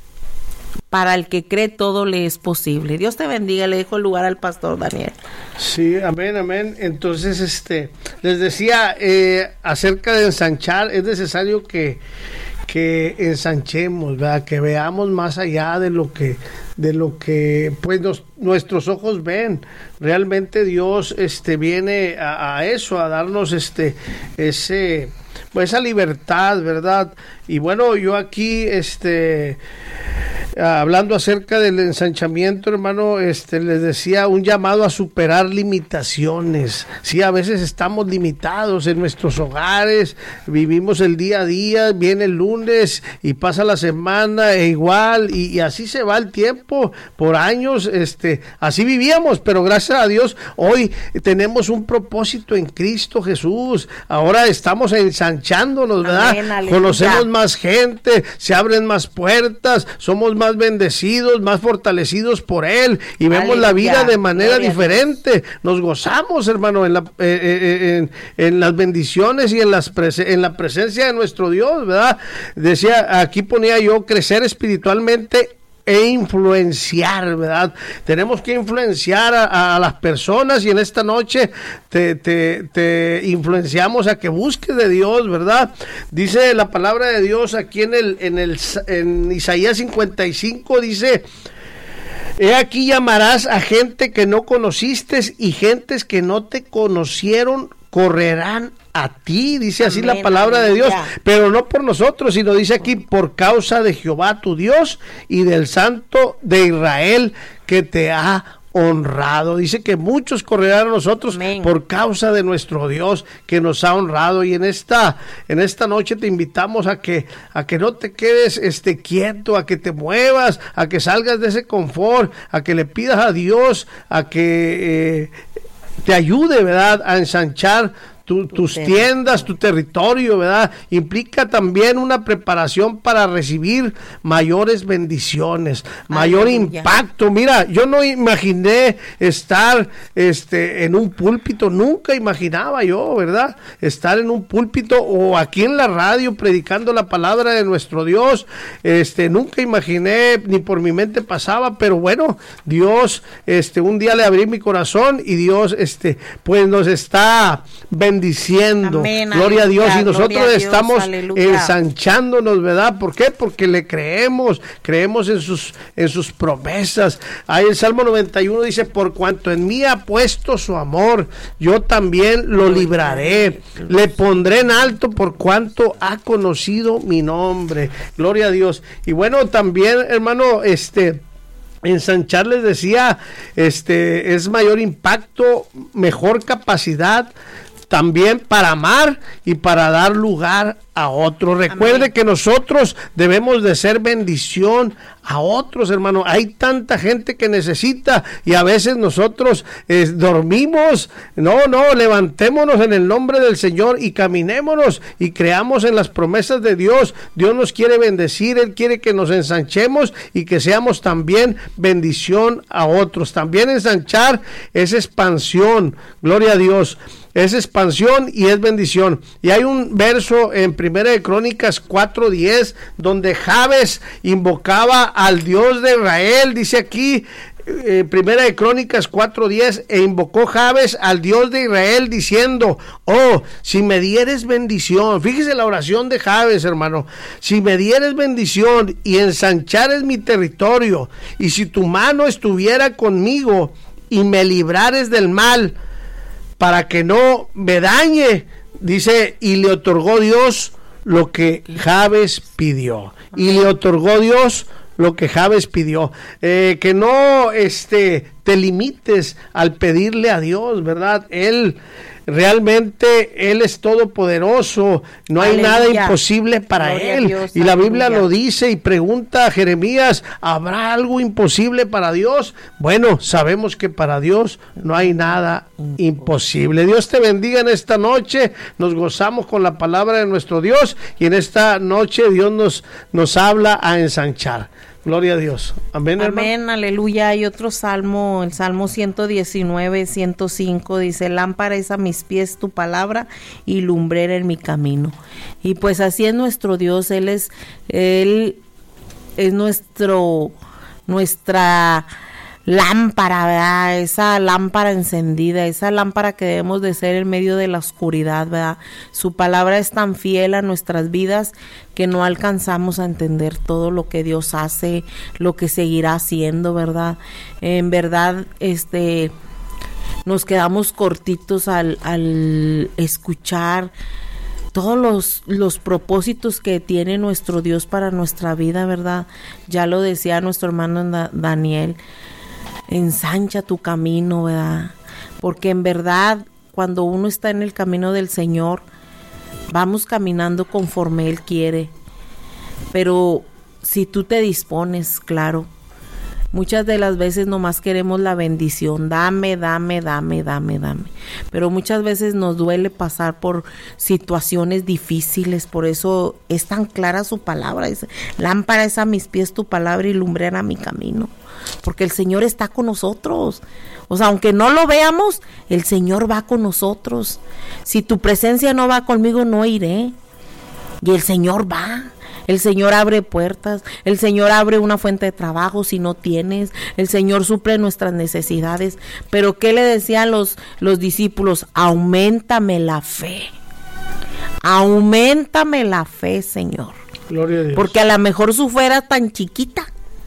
para el que cree todo le es posible. Dios te bendiga. Le dejo el lugar al pastor Daniel. Sí, amén, amén. Entonces, este, les decía eh, acerca de ensanchar, es necesario que que ensanchemos, ¿verdad? Que veamos más allá de lo que de lo que pues nos, nuestros ojos ven. Realmente Dios este viene a, a eso, a darnos este ese pues esa libertad, ¿verdad? Y bueno, yo aquí este hablando acerca del ensanchamiento, hermano, este les decía un llamado a superar limitaciones. Sí, a veces estamos limitados en nuestros hogares, vivimos el día a día, viene el lunes y pasa la semana e igual, y, y así se va el tiempo, por años, este, así vivíamos, pero gracias a Dios, hoy tenemos un propósito en Cristo Jesús, ahora estamos ensanchándonos, ¿verdad? Amén, conocemos más gente, se abren más puertas, somos más bendecidos, más fortalecidos por Él, y vemos aleluya, la vida de manera gloria diferente, nos gozamos, hermano, en, la, eh, en, en las bendiciones y en, las prese- en la presencia de nuestro Dios, ¿verdad? Decía, aquí ponía yo, crecer espiritualmente e influenciar, ¿verdad? Tenemos que influenciar a, a las personas, y en esta noche te, te, te influenciamos a que busques de Dios, ¿verdad? Dice la palabra de Dios aquí en el en el en Isaías cincuenta y cinco, dice: he aquí llamarás a gente que no conociste, y gentes que no te conocieron correrán a ti, dice así amén, la palabra amén, de Dios, ya. Pero no por nosotros, sino dice aquí, por causa de Jehová tu Dios y del Santo de Israel que te ha honrado. Dice que muchos correrán a nosotros amén, por causa de nuestro Dios que nos ha honrado. Y en esta en esta noche te invitamos a que a que no te quedes este quieto, a que te muevas, a que salgas de ese confort, a que le pidas a Dios a que eh, te ayude, ¿verdad?, a ensanchar Tu, tus tiendas, tu territorio, ¿verdad? Implica también una preparación para recibir mayores bendiciones, mayor aleluya, impacto. Mira, yo no imaginé estar este en un púlpito, nunca imaginaba yo, ¿verdad? Estar en un púlpito o aquí en la radio predicando la palabra de nuestro Dios. Este, nunca imaginé, ni por mi mente pasaba, pero bueno, Dios, este, un día le abrí mi corazón y Dios, este, pues nos está bendiciendo. Diciendo, amén, gloria aleluya, a Dios, y nosotros Dios, estamos aleluya, ensanchándonos, ¿verdad? ¿Por qué? Porque le creemos, creemos en sus en sus promesas. Ahí el Salmo noventa y uno dice: por cuanto en mí ha puesto su amor, yo también lo libraré, le pondré en alto por cuanto ha conocido mi nombre. Gloria a Dios. Y bueno, también, hermano, este ensanchar, les decía, este es mayor impacto, mejor capacidad también para amar y para dar lugar a otros. Recuerde amén, que nosotros debemos de ser bendición a otros, hermano. Hay tanta gente que necesita, y a veces nosotros eh, dormimos. No, no, levantémonos en el nombre del Señor y caminémonos y creamos en las promesas de Dios. Dios nos quiere bendecir, Él quiere que nos ensanchemos y que seamos también bendición a otros. También ensanchar es expansión, gloria a Dios. Es expansión y es bendición. Y hay un verso en Primera de Crónicas cuatro diez donde Jabes invocaba al Dios de Israel. Dice aquí, eh, Primera de Crónicas cuatro diez, e invocó Jabes al Dios de Israel diciendo: oh, si me dieres bendición. Fíjese la oración de Jabes, hermano. Si me dieres bendición y ensanchares mi territorio, y si tu mano estuviera conmigo y me librares del mal, para que no me dañe, dice, y le otorgó Dios lo que Jabes pidió. Y le otorgó Dios lo que Jabes pidió. Eh, que no este, te limites al pedirle a Dios, ¿verdad? Él, realmente Él es todopoderoso, no hay Aleluya. Nada imposible para Gloria Él. Dios, y la Biblia aleluya. Lo dice y pregunta a Jeremías, ¿habrá algo imposible para Dios? Bueno, sabemos que para Dios no hay nada imposible. Dios te bendiga en esta noche, nos gozamos con la palabra de nuestro Dios y en esta noche Dios nos, nos habla a ensanchar. Gloria a Dios. Amén, hermano. Amén, aleluya. Hay otro salmo, el Salmo ciento diecinueve, ciento cinco, dice, lámpara es a mis pies tu palabra y lumbrera en mi camino. Y pues así es nuestro Dios, Él es, Él es nuestro, nuestra lámpara, ¿verdad? Esa lámpara encendida, esa lámpara que debemos de ser en medio de la oscuridad, ¿verdad? Su palabra es tan fiel a nuestras vidas que no alcanzamos a entender todo lo que Dios hace, lo que seguirá haciendo, ¿verdad? En verdad, este, nos quedamos cortitos al, al escuchar todos los, los propósitos que tiene nuestro Dios para nuestra vida, ¿verdad? Ya lo decía nuestro hermano Da- Daniel, ensancha tu camino, ¿verdad? Porque en verdad, cuando uno está en el camino del Señor, vamos caminando conforme Él quiere. Pero si tú te dispones, claro, muchas de las veces nomás queremos la bendición, dame, dame, dame, dame, dame. Pero muchas veces nos duele pasar por situaciones difíciles, por eso es tan clara su palabra. Dice, lámpara es a mis pies tu palabra y lumbrera mi camino. Porque el Señor está con nosotros. O sea, aunque no lo veamos, el Señor va con nosotros. Si tu presencia no va conmigo, no iré. Y el Señor va. El Señor abre puertas, el Señor abre una fuente de trabajo si no tienes, el Señor suple nuestras necesidades. Pero ¿qué le decían los, los discípulos? Auméntame la fe, auméntame la fe, Señor. Gloria a Dios. Porque a lo mejor su fe era tan chiquita.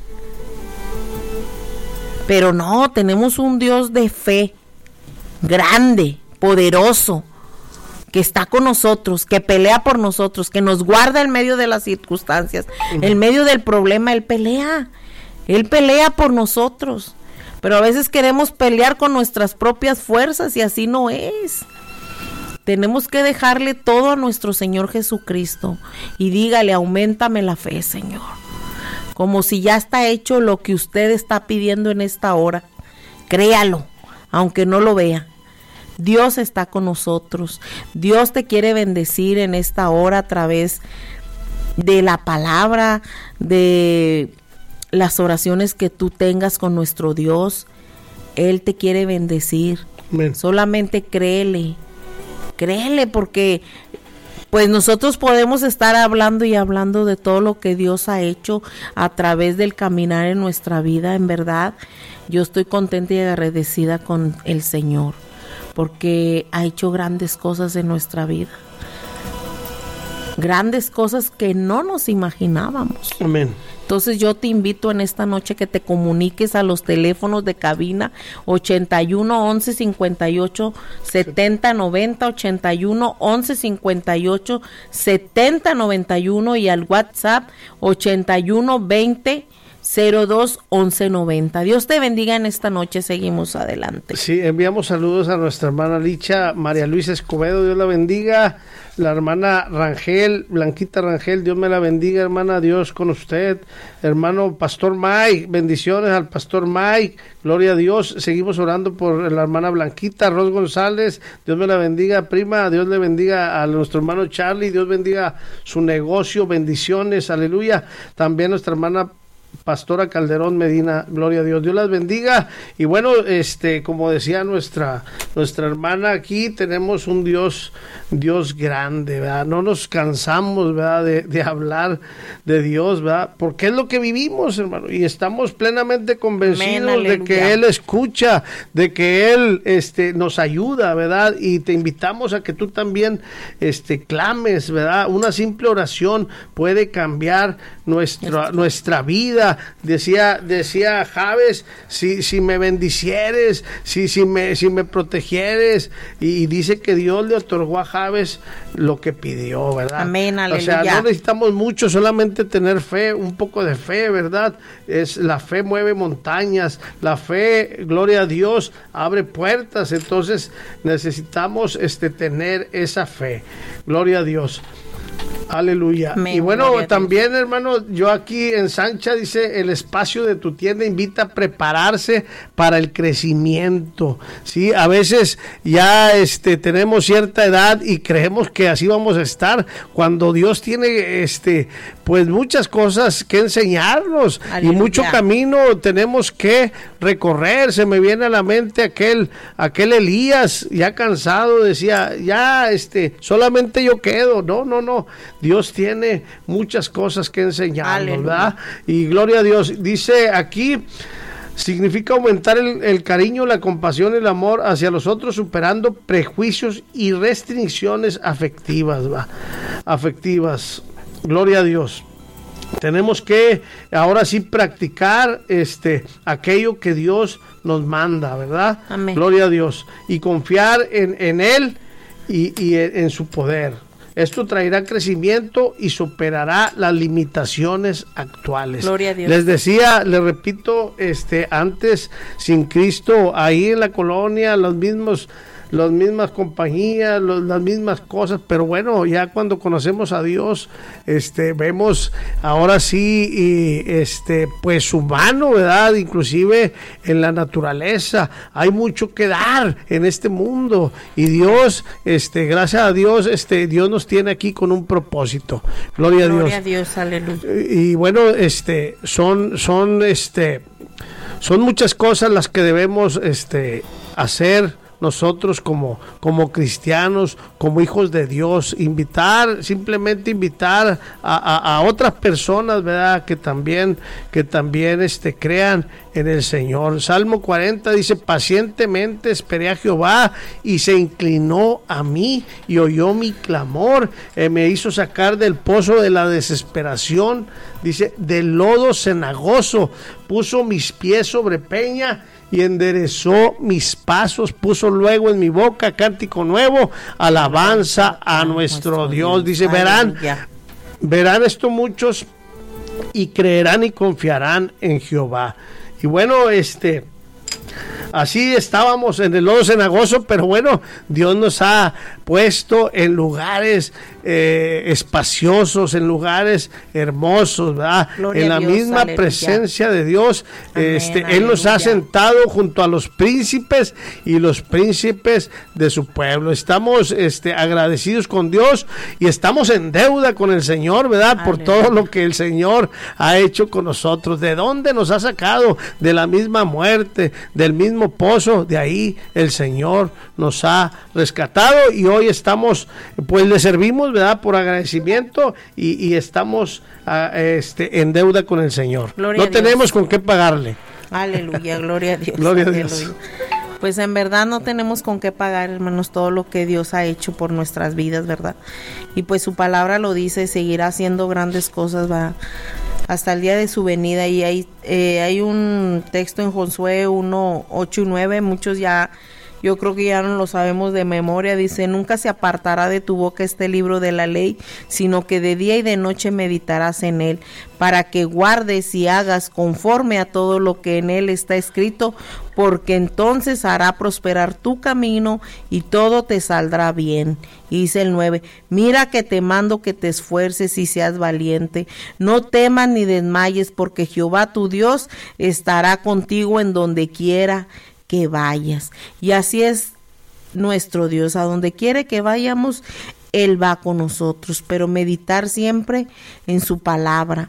Pero no, tenemos un Dios de fe, grande, poderoso, que está con nosotros, que pelea por nosotros, que nos guarda en medio de las circunstancias, uh-huh. en medio del problema. Él pelea, Él pelea por nosotros, pero a veces queremos pelear con nuestras propias fuerzas y así no es. Tenemos que dejarle todo a nuestro Señor Jesucristo y dígale, auméntame la fe, Señor, como si ya está hecho lo que usted está pidiendo en esta hora. Créalo, aunque no lo vea. Dios está con nosotros. Dios te quiere bendecir en esta hora a través de la palabra, de las oraciones que tú tengas con nuestro Dios. Él te quiere bendecir. Amén. Solamente créele, créele, porque pues nosotros podemos estar hablando y hablando de todo lo que Dios ha hecho a través del caminar en nuestra vida. En verdad, yo estoy contenta y agradecida con el Señor, porque ha hecho grandes cosas en nuestra vida. Grandes cosas que no nos imaginábamos. Amén. Entonces yo te invito en esta noche que te comuniques a los teléfonos de cabina ochenta y uno, once, cincuenta y ocho, setenta, noventa, ochenta y uno, once, cincuenta y ocho, setenta, noventa y uno y al WhatsApp ochenta y uno, veinte, cero dos, once, noventa. Dios te bendiga en esta noche, seguimos adelante. Sí, enviamos saludos a nuestra hermana Licha, María Luisa Escobedo, Dios la bendiga. La hermana Rangel, Blanquita Rangel, Dios me la bendiga, hermana, Dios con usted. Hermano Pastor Mike, bendiciones al Pastor Mike, gloria a Dios. Seguimos orando por la hermana Blanquita. Ros González, Dios me la bendiga, prima, Dios le bendiga a nuestro hermano Charlie, Dios bendiga su negocio, bendiciones, aleluya. También nuestra hermana Pastora Calderón Medina, gloria a Dios, Dios las bendiga. Y bueno, este, como decía nuestra nuestra hermana, aquí tenemos un Dios, Dios grande, ¿verdad? No nos cansamos, ¿verdad? De, de hablar de Dios, ¿verdad? Porque es lo que vivimos, hermano, y estamos plenamente convencidos Amén, de que Él escucha, de que Él, este, nos ayuda, ¿verdad? Y te invitamos a que tú también, este, clames, ¿verdad? Una simple oración puede cambiar nuestra nuestra vida. vida. Decía, decía Jabes, si, si me bendicieres, si, si me, si me protegieres, y, y dice que Dios le otorgó a Jabes lo que pidió, ¿verdad? Amén, aleluya. O sea, no necesitamos mucho, solamente tener fe, un poco de fe, ¿verdad? Es la fe mueve montañas, la fe, gloria a Dios, abre puertas. Entonces necesitamos este tener esa fe, gloria a Dios. Aleluya. Amén, y bueno, también, hermano, yo aquí en Sancha dice, el espacio de tu tienda invita a prepararse para el crecimiento. Sí, a veces ya este tenemos cierta edad y creemos que así vamos a estar, cuando Dios tiene este pues muchas cosas que enseñarnos. Aleluya. Y mucho camino tenemos que recorrer. Se me viene a la mente aquel aquel Elías, ya cansado, decía, ya este solamente yo quedo. No, no, no. Dios tiene muchas cosas que enseñarnos, ¿verdad? Y gloria a Dios. Dice aquí, significa aumentar el, el cariño, la compasión y el amor hacia los otros, superando prejuicios y restricciones afectivas, ¿va? Afectivas. Gloria a Dios. Tenemos que ahora sí practicar este aquello que Dios nos manda, ¿verdad? Amén. Gloria a Dios. Y confiar en, en Él y, y en, en su poder. Esto traerá crecimiento y superará las limitaciones actuales. Gloria a Dios. Les decía, les repito, este, antes sin Cristo, ahí en la colonia, los mismos, las mismas compañías, los, las mismas cosas, pero bueno, ya cuando conocemos a Dios, este, vemos ahora sí, y, este, pues su mano, ¿verdad? Inclusive en la naturaleza, hay mucho que dar en este mundo, y Dios, este, gracias a Dios, este, Dios nos tiene aquí con un propósito. Gloria, Gloria a Dios. Gloria a Dios, aleluya. Y, y bueno, este, son, son, este, son muchas cosas las que debemos, este, hacer nosotros como, como cristianos, como hijos de Dios, invitar, simplemente invitar a, a, a otras personas, ¿verdad? Que también, que también este, crean en el Señor. Salmo cuarenta dice, pacientemente esperé a Jehová y se inclinó a mí y oyó mi clamor, eh, me hizo sacar del pozo de la desesperación, dice, del lodo cenagoso, puso mis pies sobre peña y enderezó mis pasos, puso luego en mi boca cántico nuevo, alabanza a nuestro Dios. Dice, verán, verán esto muchos y creerán y confiarán en Jehová. Y bueno, este, así estábamos en el lodo cenagoso, pero bueno, Dios nos ha puesto en lugares eh, espaciosos, en lugares hermosos, ¿verdad? Gloria en la Dios, misma aleluya. Presencia de Dios. Amén, este, Él nos ha sentado junto a los príncipes y los príncipes de su pueblo. Estamos este, agradecidos con Dios y estamos en deuda con el Señor, ¿verdad? Aleluya. Por todo lo que el Señor ha hecho con nosotros. ¿De dónde nos ha sacado? De la misma muerte, del mismo pozo. De ahí el Señor nos ha rescatado y hoy estamos, pues le servimos, ¿verdad? Por agradecimiento y, y estamos uh, este, en deuda con el Señor. Gloria no tenemos con qué pagarle. Aleluya, gloria a Dios. Gloria a Dios. Aleluya. Pues en verdad no tenemos con qué pagar, hermanos, todo lo que Dios ha hecho por nuestras vidas, ¿verdad? Y pues su palabra lo dice, seguirá haciendo grandes cosas, ¿va? Hasta el día de su venida. Y hay, eh, hay un texto en Josué uno, ocho y nueve, muchos ya... Yo creo que ya no lo sabemos de memoria. Dice, nunca se apartará de tu boca este libro de la ley, sino que de día y de noche meditarás en él, para que guardes y hagas conforme a todo lo que en él está escrito, porque entonces hará prosperar tu camino y todo te saldrá bien. Y dice el nueve, mira que te mando que te esfuerces y seas valiente, no temas ni desmayes, porque Jehová tu Dios estará contigo en donde quiera que vayas. Y así es nuestro Dios, a donde quiere que vayamos, Él va con nosotros, pero meditar siempre en su palabra,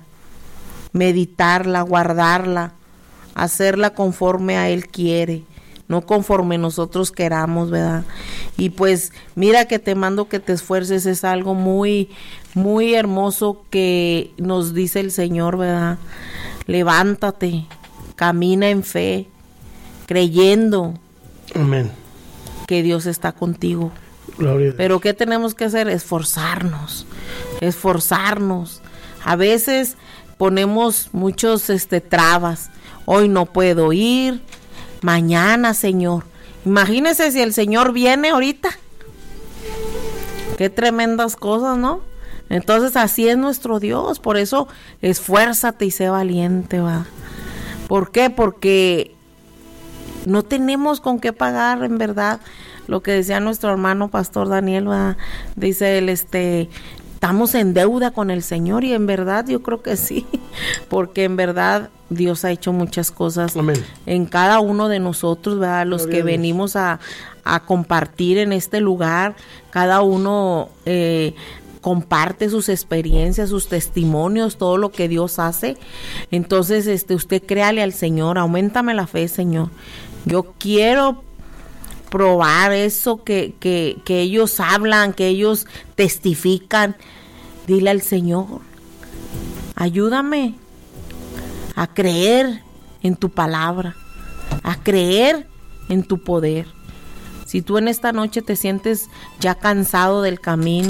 meditarla, guardarla, hacerla conforme a Él quiere, no conforme nosotros queramos, ¿verdad? Y pues mira que te mando que te esfuerces, es algo muy, muy hermoso que nos dice el Señor, ¿verdad? Levántate, camina en fe, creyendo Amén. Que Dios está contigo. Gloria a Dios. Pero ¿qué tenemos que hacer? Esforzarnos, esforzarnos. A veces ponemos muchos este trabas. Hoy no puedo ir, mañana, Señor. Imagínese si el Señor viene ahorita. Qué tremendas cosas, ¿no? Entonces así es nuestro Dios. Por eso esfuérzate y sé valiente, va. ¿Por qué? Porque no tenemos con qué pagar, en verdad. Lo que decía nuestro hermano pastor Daniel, va. Dice él, este, estamos en deuda con el Señor, y en verdad yo creo que sí, porque en verdad Dios ha hecho muchas cosas. Amén. En cada uno de nosotros, ¿verdad? Los Gloria que venimos a, a compartir en este lugar, cada uno eh, comparte sus experiencias, sus testimonios, todo lo que Dios hace. Entonces, este, usted créale al Señor, auméntame la fe, Señor. Yo quiero probar eso que, que, que ellos hablan, que ellos testifican. Dile al Señor, ayúdame a creer en tu palabra, a creer en tu poder. Si tú en esta noche te sientes ya cansado del camino,